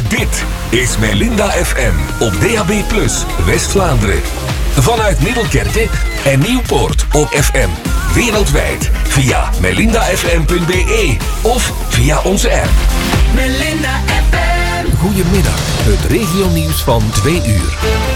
Dit is Melinda FM op DAB+, West-Vlaanderen. Vanuit Middelkerke en Nieuwpoort op FM. Wereldwijd via melindafm.be of via onze app. Melinda FM. Goedemiddag, het regionieuws van 2 uur.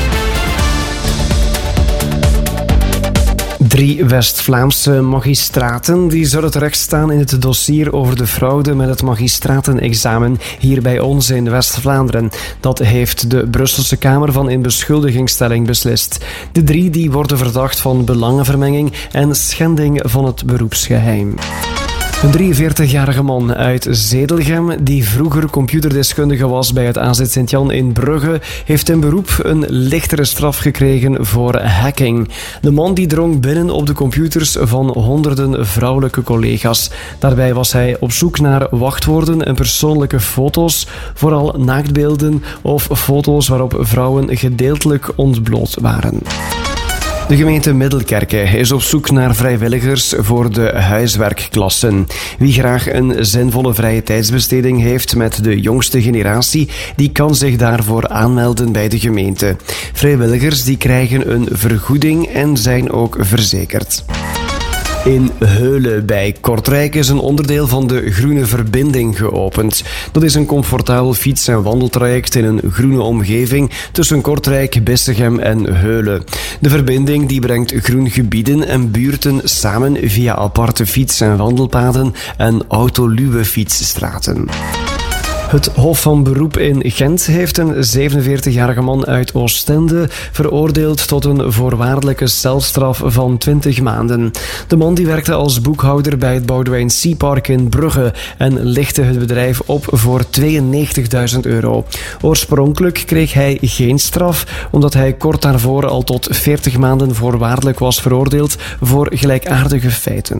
3 West-Vlaamse magistraten die zullen terechtstaan in het dossier over de fraude met het magistratenexamen hier bij ons in West-Vlaanderen. Dat heeft de Brusselse Kamer van Inbeschuldigingsstelling beslist. De 3 die worden verdacht van belangenvermenging en schending van het beroepsgeheim. Een 43-jarige man uit Zedelgem, die vroeger computerdeskundige was bij het AZ Sint-Jan in Brugge, heeft in beroep een lichtere straf gekregen voor hacking. De man die drong binnen op de computers van honderden vrouwelijke collega's. Daarbij was hij op zoek naar wachtwoorden en persoonlijke foto's, vooral naaktbeelden of foto's waarop vrouwen gedeeltelijk ontbloot waren. De gemeente Middelkerke is op zoek naar vrijwilligers voor de huiswerkklassen. Wie graag een zinvolle vrije tijdsbesteding heeft met de jongste generatie, die kan zich daarvoor aanmelden bij de gemeente. Vrijwilligers die krijgen een vergoeding en zijn ook verzekerd. In Heulen bij Kortrijk is een onderdeel van de Groene Verbinding geopend. Dat is een comfortabel fiets- en wandeltraject in een groene omgeving tussen Kortrijk, Bissegem en Heulen. De verbinding die brengt groengebieden en buurten samen via aparte fiets- en wandelpaden en autoluwe fietsstraten. Het Hof van Beroep in Gent heeft een 47-jarige man uit Oostende veroordeeld tot een voorwaardelijke celstraf van 20 maanden. De man die werkte als boekhouder bij het Boudewijn Seapark in Brugge en lichtte het bedrijf op voor €92.000. Oorspronkelijk kreeg hij geen straf, omdat hij kort daarvoor al tot 40 maanden voorwaardelijk was veroordeeld voor gelijkaardige feiten.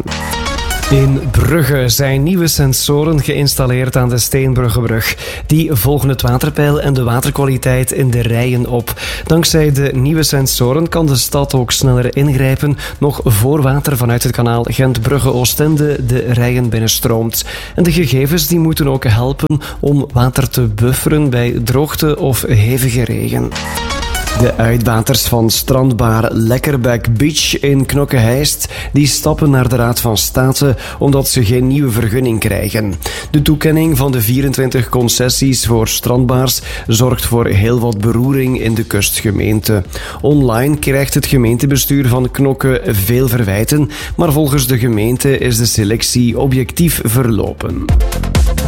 In Brugge zijn nieuwe sensoren geïnstalleerd aan de Steenbruggebrug. Die volgen het waterpeil en de waterkwaliteit in de rijen op. Dankzij de nieuwe sensoren kan de stad ook sneller ingrijpen, nog voor water vanuit het kanaal Gent-Brugge-Oostende de rijen binnenstroomt. En de gegevens die moeten ook helpen om water te bufferen bij droogte of hevige regen. De uitbaters van strandbar Lekkerbeck Beach in Knokke-Heist die stappen naar de Raad van State omdat ze geen nieuwe vergunning krijgen. De toekenning van de 24 concessies voor strandbars zorgt voor heel wat beroering in de kustgemeente. Online krijgt het gemeentebestuur van Knokke veel verwijten, maar volgens de gemeente is de selectie objectief verlopen.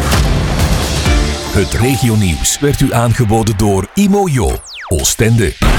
Het regionieuws werd u aangeboden door Imojo, Oostende.